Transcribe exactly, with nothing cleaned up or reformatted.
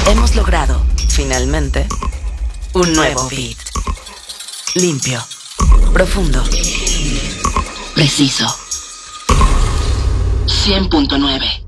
Hemos logrado, finalmente, un nuevo beat. Limpio, profundo, preciso. cien punto nueve